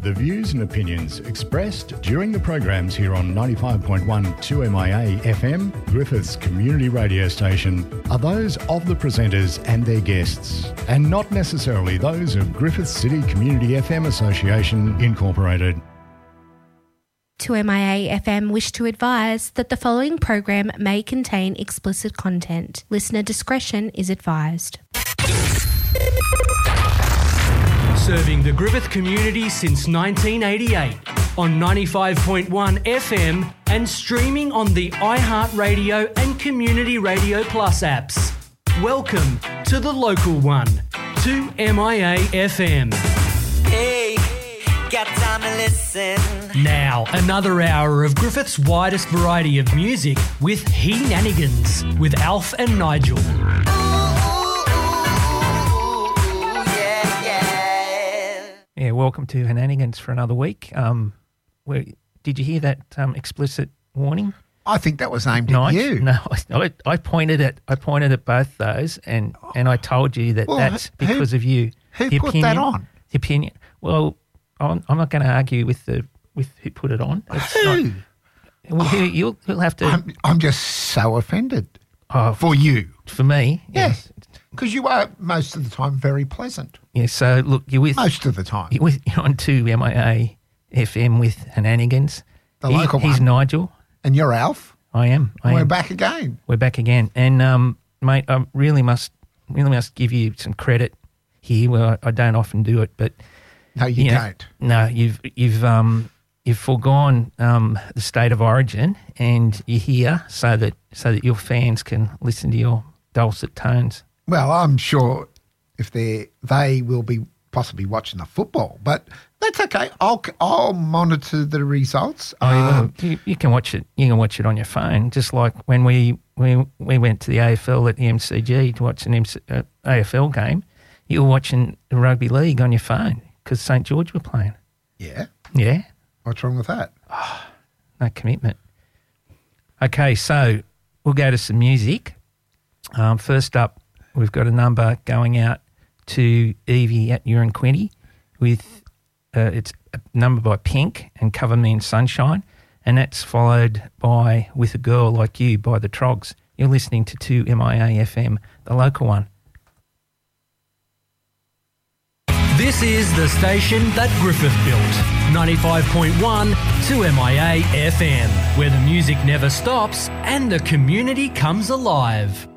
The views and opinions expressed during the programs here on 95.1 2MIA FM, Griffiths Community Radio Station, are those of the presenters and their guests, and not necessarily those of Griffiths City Community FM Association Incorporated. 2MIA FM wish to advise that the following program may contain explicit content. Listener discretion is advised. Serving the Griffith community since 1988 on 95.1 FM and streaming on the iHeartRadio and Community Radio Plus apps. Welcome to the local one, 2MIA FM. Hey, got time to listen. Now, another hour of Griffith's widest variety of music with Heenanigans with Alf and Nigel. Yeah, welcome to Heenanigans for another week. Did you hear that explicit warning? I think that was aimed at you. No, I pointed at both those, and I told you that that's because of you. Who put that on? The opinion. Well, I'm not going to argue with who put it on. Who? You'll have to. I'm just so offended for you. For me, yes. Because you are most of the time very pleasant. Yeah, so look, you're with... Most of the time. You're on 2MIA FM with Heenanigans. The local one. He's Nigel. And you're Alf. I am. We're back again. We're back again. And, mate, I really must give you some credit here. Well, I don't often do it, but... No, you don't. No, you've foregone the state of origin and you're here so that your fans can listen to your dulcet tones. Well, I'm sure if they will be possibly watching the football, but that's okay. I'll monitor the results. You can watch it. You can watch it on your phone, just like when we went to the AFL at the MCG to watch an AFL game. You were watching the rugby league on your phone because St George were playing. Yeah. Yeah. What's wrong with that? Oh, no commitment. Okay, so we'll go to some music. First up, we've got a number going out to Evie at Uranquinty with it's a number by Pink and Cover Me in Sunshine, and that's followed by With a Girl Like You by the Trogs. You're listening to 2MIA FM, the local one. This is the station that Griffith built, 95.1 2MIA FM, where the music never stops and the community comes alive.